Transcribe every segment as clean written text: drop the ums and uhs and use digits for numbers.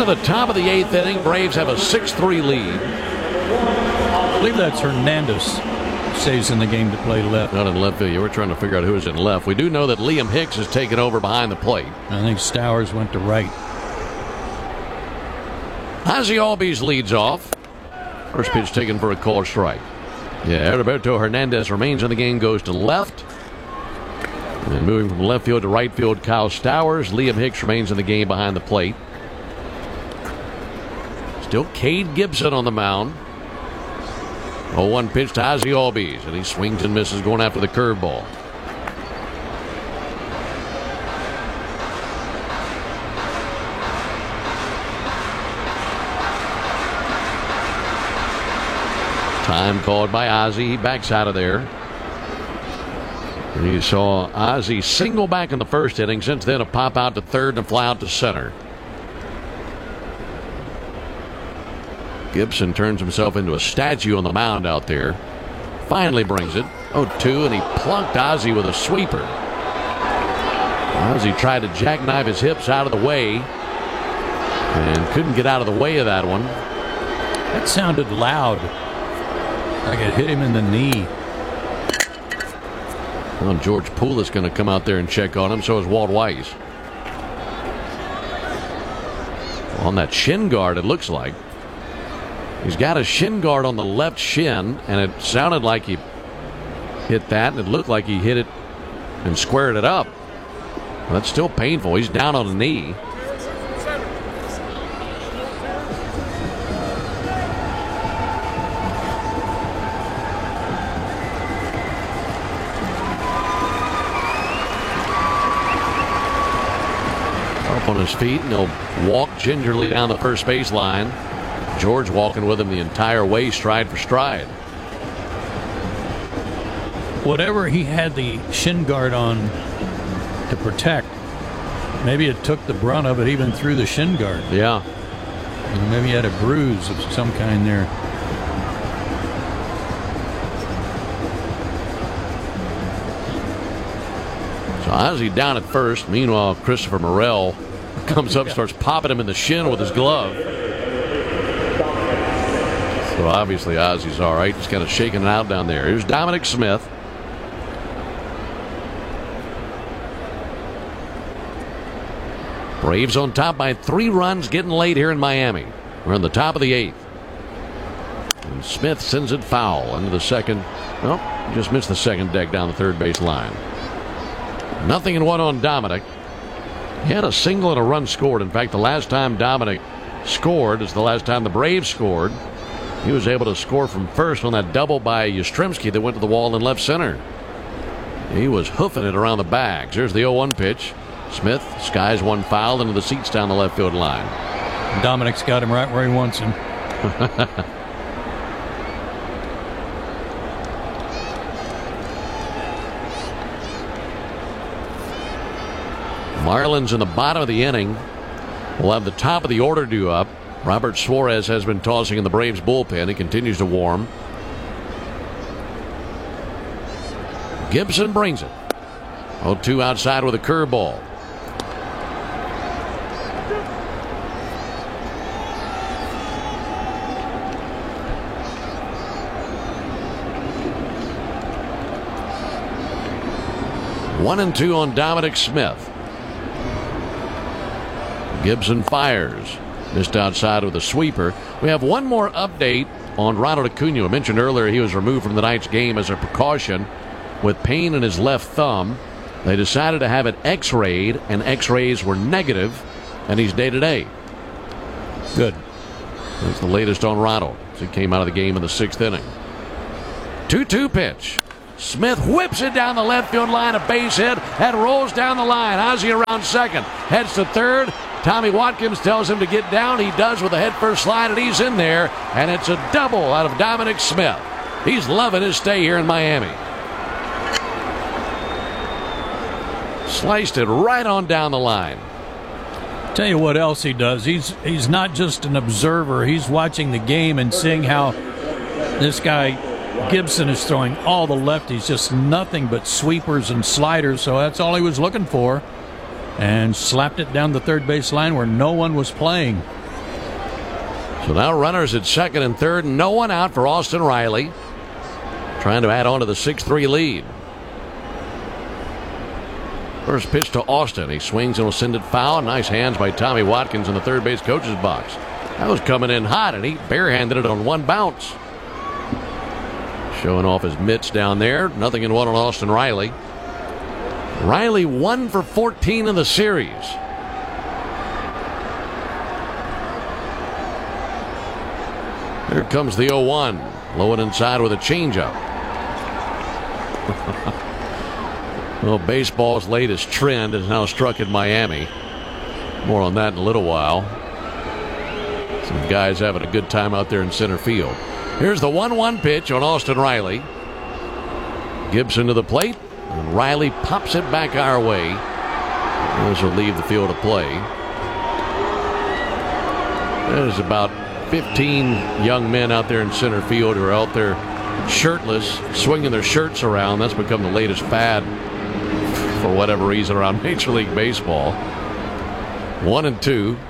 Into the top of the 8th inning, Braves have a 6-3 lead. I believe that's Hernandez. Stays in the game to play left. Not in left field. You were trying to figure out who's in left. We do know that Liam Hicks has taken over behind the plate. I think Stowers went to right. Ozzie Albies leads off. First pitch taken for a called strike. Yeah, Heriberto Hernandez remains in the game, goes to left. And then moving from left field to right field, Kyle Stowers. Liam Hicks remains in the game behind the plate. Still Cade Gibson on the mound. 0-1 pitch to Ozzie Albies, and he swings and misses going after the curveball. Time called by Ozzie. He backs out of there. And you saw Ozzie single back in the first inning. Since then, a pop out to third and a fly out to center. Gibson turns himself into a statue on the mound out there. Finally brings it. 0-2, and he plunked Ozzie with a sweeper. Ozzie tried to jackknife his hips out of the way and couldn't get out of the way of that one. That sounded loud. Like it hit him in the knee. Well, George Poole is going to come out there and check on him. So is Walt Weiss. On that shin guard, it looks like. He's got a shin guard on the left shin, and it sounded like he hit that, and it looked like he hit it and squared it up. Well, that's still painful. He's down on a knee. Up on his feet, and he'll walk gingerly down the first base line. George walking with him the entire way, stride for stride. Whatever he had the shin guard on to protect, maybe it took the brunt of it even through the shin guard. Yeah. Maybe he had a bruise of some kind there. So Ozzie down at first. Meanwhile, Christopher Morel comes up, starts popping him in the shin with his glove. So obviously Ozzie's all right. Just kind of shaking it out down there. Here's Dominic Smith. Braves on top by 3 runs, getting late here in Miami. We're in the top of the 8th. And Smith sends it foul into the second. Nope, just missed the second deck down the third base line. 0-1 on Dominic. He had a single and a run scored. In fact, the last time Dominic scored is the last time the Braves scored. He was able to score from first on that double by Yastrzemski that went to the wall in left center. He was hoofing it around the bags. Here's the 0-1 pitch. Smith skies one foul into the seats down the left field line. Dominic's got him right where he wants him. Marlins in the bottom of the inning will have the top of the order due up. Robert Suarez has been tossing in the Braves bullpen. He continues to warm. Gibson brings it. 0-2 outside with a curveball. One and 2 on Dominic Smith. Gibson fires. Missed outside with a sweeper. We have one more update on Ronald Acuna. I mentioned earlier he was removed from the night's game as a precaution with pain in his left thumb. They decided to have it x-rayed, and x-rays were negative, and he's day-to-day. Good. That's the latest on Ronald. He came out of the game in the 6th inning. 2-2 pitch. Smith whips it down the left field line, a base hit, and rolls down the line. Ozzie around second, heads to third. Tommy Watkins tells him to get down. He does with a head-first slide, and he's in there. And it's a double out of Dominic Smith. He's loving his stay here in Miami. Sliced it right on down the line. Tell you what else he does. He's not just an observer. He's watching the game and seeing how this guy Gibson is throwing all the lefties, just nothing but sweepers and sliders. So that's all he was looking for. And slapped it down the third base line where no one was playing. So now runners at second and third. No one out for Austin Riley. Trying to add on to the 6-3 lead. First pitch to Austin. He swings and will send it foul. Nice hands by Tommy Watkins in the third base coach's box. That was coming in hot, and he barehanded it on one bounce. Showing off his mitts down there. Nothing in one on Austin Riley. Riley 1 for 14 in the series. Here comes the 0-1. Low and inside with a changeup. Well, baseball's latest trend is now struck in Miami. More on that in a little while. Some guys having a good time out there in center field. Here's the 1-1 pitch on Austin Riley. Gibson to the plate, and Riley pops it back our way. This will leave the field of play. There's about 15 young men out there in center field who are out there shirtless, swinging their shirts around. That's become the latest fad for whatever reason around Major League Baseball. 1-2.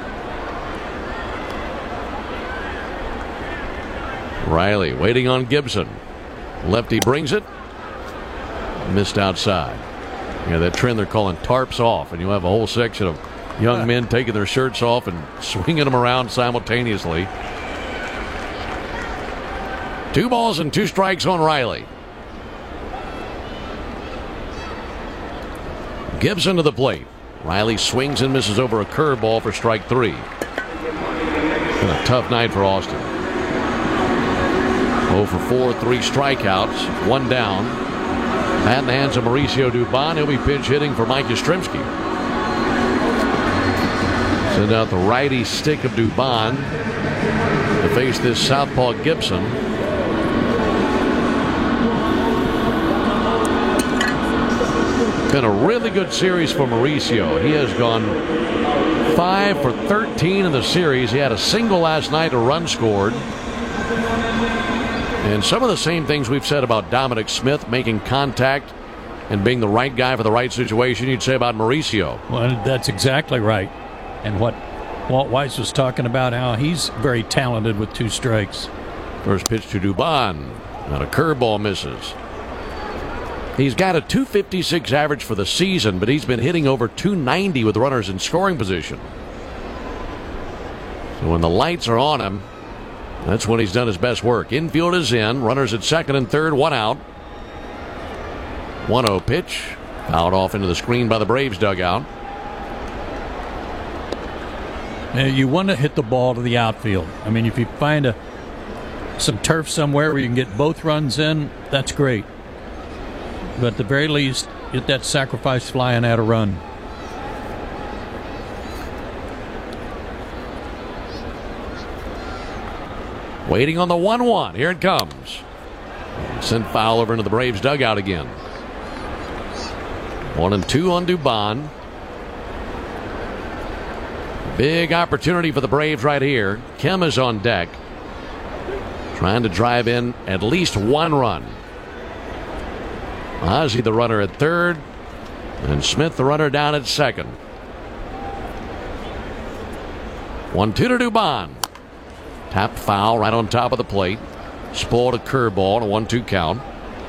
Riley waiting on Gibson. Lefty brings it. Missed outside. Yeah, that trend they're calling tarps off, and you have a whole section of young men taking their shirts off and swinging them around simultaneously. 2 balls and 2 strikes on Riley. Gibson to the plate. Riley swings and misses over a curveball for strike 3. Been a tough night for Austin. 0 for 4, 3 strikeouts, 1 down. Bat in the hands of Mauricio Dubon. He'll be pinch hitting for Mike Yastrzemski. Send out the righty stick of Dubon to face this southpaw Gibson. Been a really good series for Mauricio. He has gone 5 for 13 in the series. He had a single last night, a run scored. And some of the same things we've said about Dominic Smith, making contact and being the right guy for the right situation, you'd say about Mauricio. Well, that's exactly right. And what Walt Weiss was talking about, how he's very talented with 2 strikes. First pitch to Dubon. Now a curveball misses. He's got a .256 average for the season, but he's been hitting over .290 with runners in scoring position. So when the lights are on him, that's when he's done his best work. Infield is in. Runners at second and third. 1 out. 1-0 pitch. Fouled off into the screen by the Braves dugout. Now, you want to hit the ball to the outfield. I mean, if you find some turf somewhere where you can get both runs in, that's great. But at the very least, get that sacrifice fly and add a run. Waiting on the 1-1. Here it comes. Sent foul over into the Braves dugout again. 1-2 on Dubon. Big opportunity for the Braves right here. Kim is on deck, trying to drive in at least 1 run. Ozzie the runner at third, and Smith the runner down at second. 1-2 to Dubon. Tapped foul right on top of the plate. Spoiled a curveball, a 1-2 count.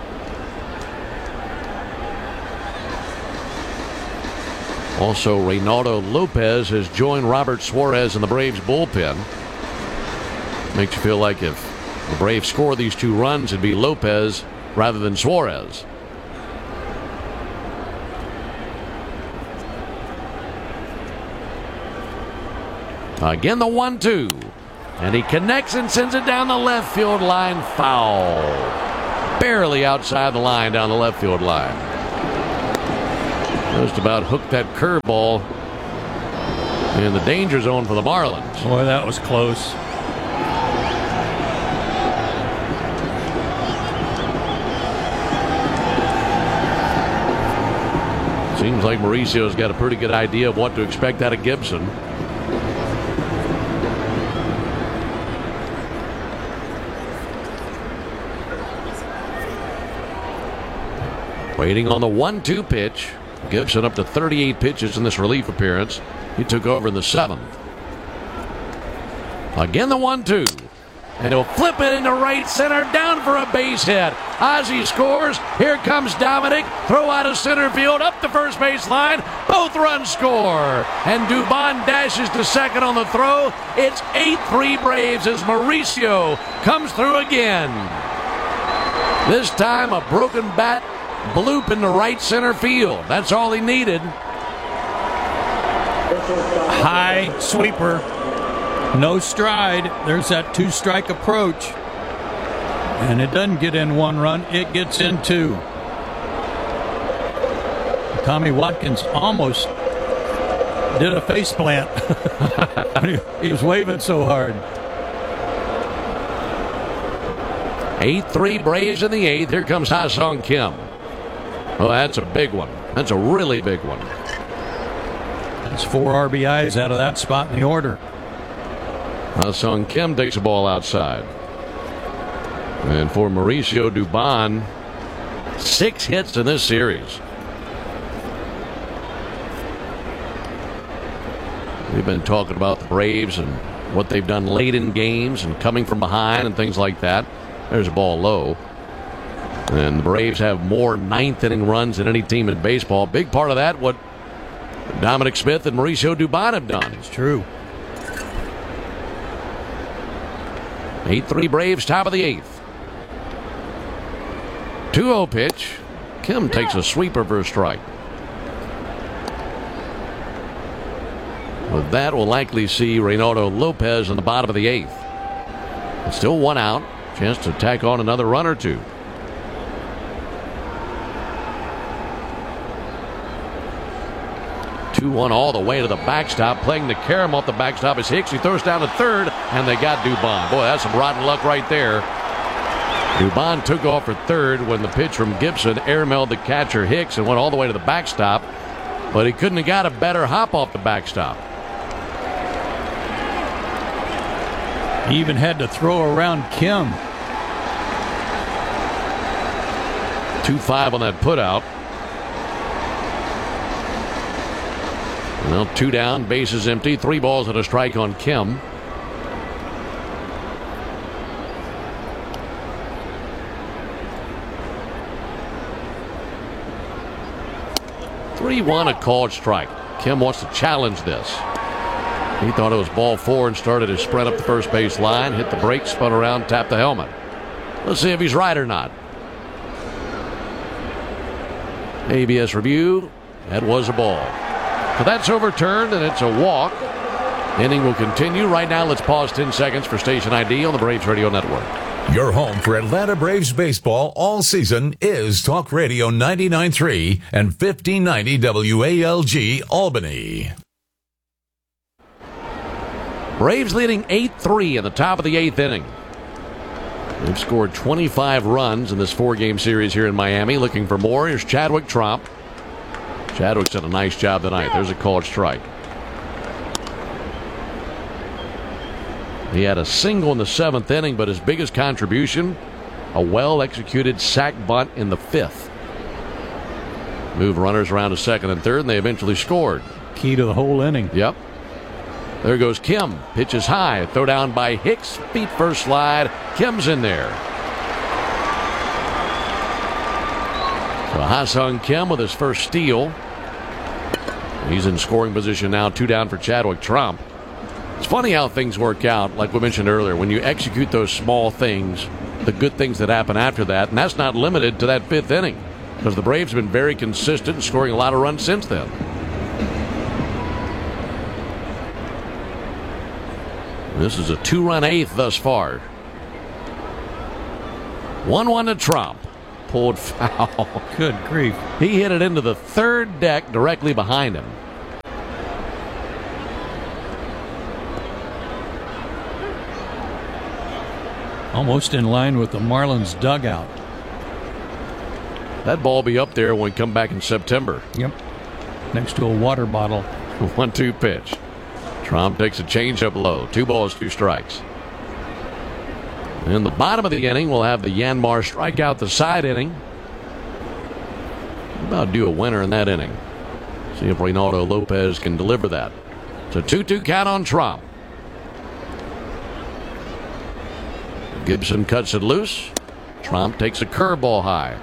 Also, Reynaldo Lopez has joined Robert Suarez in the Braves bullpen. Makes you feel like if the Braves score these 2 runs, it'd be Lopez rather than Suarez. Again, the 1-2. And he connects and sends it down the left field line. Foul. Barely outside the line down the left field line. Just about hooked that curveball in the danger zone for the Marlins. Boy, that was close. Seems like Mauricio's got a pretty good idea of what to expect out of Gibson. Waiting on the 1-2 pitch. Gibson up to 38 pitches in this relief appearance. He took over in the 7th. Again, the 1-2. And he'll flip it into right center, down for a base hit. Ozzie scores. Here comes Dominic. Throw out of center field, up the first base line. Both runs score. And Dubon dashes to second on the throw. It's 8-3 Braves as Mauricio comes through again. This time a broken bat bloop into right center field. That's all he needed. High sweeper. No stride. There's that 2-strike approach. And it doesn't get in 1 run. It gets in 2. Tommy Watkins almost did a face plant. He was waving so hard. 8-3 Braves in the 8th. Here comes Ha-Sung Kim. Oh, that's a big one. That's a really big one. That's 4 RBIs out of that spot in the order. Ha-Sung Kim takes the ball outside. And for Mauricio Dubon, 6 hits in this series. We've been talking about the Braves and what they've done late in games and coming from behind and things like that. There's a ball low. And the Braves have more 9th inning runs than any team in baseball. Big part of that, what Dominic Smith and Mauricio Dubon have done. It's true. 8-3 Braves, top of the 8th. 2-0 pitch. Kim takes a sweeper for a strike. With that, we'll likely see Reynaldo Lopez in the bottom of the 8th. It's still 1 out. Chance to tack on another run or 2. Two-one all the way to the backstop. Playing the carom off the backstop is Hicks. He throws down to third, and they got Dubon. Boy, that's some rotten luck right there. Dubon took off for third when the pitch from Gibson airmailed the catcher Hicks and went all the way to the backstop, but he couldn't have got a better hop off the backstop. He even had to throw around Kim. 2-5 on that putout. Well, 2 down, bases empty, 3 balls and a strike on Kim. A called strike. Kim wants to challenge this. He thought it was ball 4 and started his sprint up the first base line, hit the brake, spun around, tapped the helmet. Let's see if he's right or not. ABS review. That was a ball. So that's overturned, and it's a walk. Inning will continue. Right now, let's pause 10 seconds for station ID on the Braves Radio Network. Your home for Atlanta Braves baseball all season is Talk Radio 99.3 and 1590 WALG Albany. Braves leading 8-3 in the top of the 8th inning. They've scored 25 runs in this 4-game series here in Miami. Looking for more. Here's Chadwick Tromp. Chadwick's done a nice job tonight. There's a called strike. He had a single in the 7th inning, but his biggest contribution, a well-executed sac bunt in the 5th. Move runners around to second and third, and they eventually scored. Key to the whole inning. Yep. There goes Kim. Pitches high. Throw down by Hicks. Feet first slide. Kim's in there. So Ha-Sung Kim with his first steal. He's in scoring position now. 2 down for Chadwick Tromp. It's funny how things work out, like we mentioned earlier. When you execute those small things, the good things that happen after that, and that's not limited to that 5th inning, because the Braves have been very consistent in scoring a lot of runs since then. This is a 2-run 8th thus far. 1-1 to Tromp. Pulled foul. Good grief. He hit it into the 3rd deck directly behind him. Almost in line with the Marlins dugout. That ball be up there when we come back in September. Yep. Next to a water bottle. 1-2 pitch. Tromp takes a changeup low. 2 balls, 2 strikes. In the bottom of the inning, we'll have the Yanmar strikeout the side inning. About due a winner in that inning. See if Reynaldo Lopez can deliver that. It's a 2-2 count on Tromp. Gibson cuts it loose. Tromp takes a curveball high.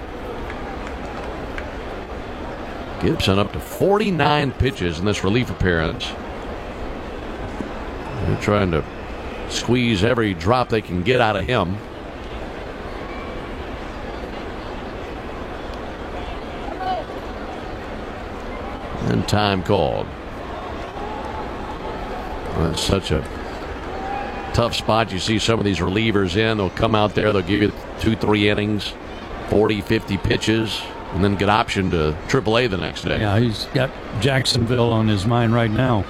Gibson up to 49 pitches in this relief appearance. They're trying to squeeze every drop they can get out of him. And time called. Well, that's such a tough spot. You see some of these relievers in. They'll come out there. They'll give you 2-3 innings, 40, 50 pitches, and then get optioned to AAA the next day. Yeah, he's got Jacksonville on his mind right now.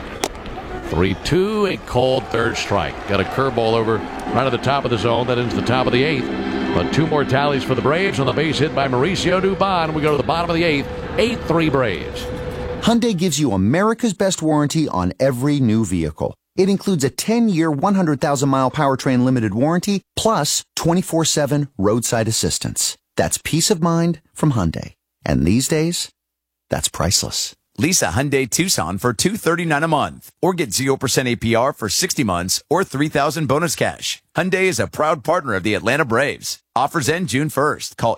3-2, a cold third strike. Got a curveball over right at the top of the zone. That into the top of the 8th. But 2 more tallies for the Braves on the base hit by Mauricio Dubon. We go to the bottom of the 8th. 8-3 Braves. Hyundai gives you America's best warranty on every new vehicle. It includes a 10-year, 100,000-mile powertrain limited warranty, plus 24/7 roadside assistance. That's peace of mind from Hyundai. And these days, that's priceless. Lease a Hyundai Tucson for $239 a month, or get 0% APR for 60 months or $3,000 bonus cash. Hyundai is a proud partner of the Atlanta Braves. Offers end June 1st. Call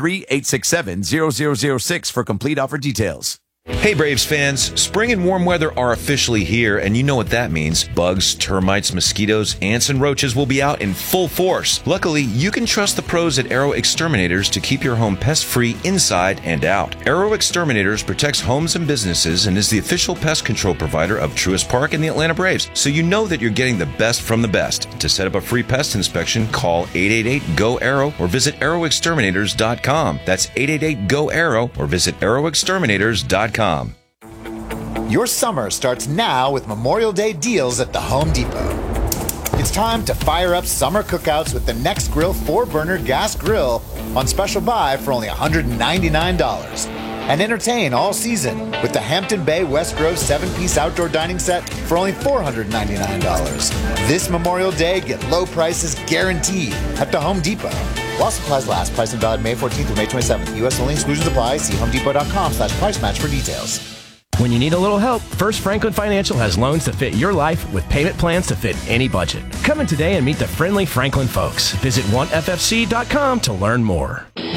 813-867-0006 for complete offer details. Hey Braves fans, spring and warm weather are officially here, and you know what that means. Bugs, termites, mosquitoes, ants, and roaches will be out in full force. Luckily, you can trust the pros at Arrow Exterminators to keep your home pest-free inside and out. Arrow Exterminators protects homes and businesses and is the official pest control provider of Truist Park and the Atlanta Braves, so you know that you're getting the best from the best. To set up a free pest inspection, call 888-GO-ARROW or visit arrowexterminators.com. That's 888-GO-ARROW or visit arrowexterminators.com. Your summer starts now with Memorial Day deals at the Home Depot. It's time to fire up summer cookouts with the Next Grill 4-burner gas grill on special buy for only $199. And entertain all season with the Hampton Bay West Grove 7-piece outdoor dining set for only $499. This Memorial Day, get low prices guaranteed at the Home Depot. While supplies last, price and valid May 14th through May 27th. U.S. only, exclusions apply. See homedepot.com/price match for details. When you need a little help, First Franklin Financial has loans to fit your life with payment plans to fit any budget. Come in today and meet the friendly Franklin folks. Visit onefc.com to learn more.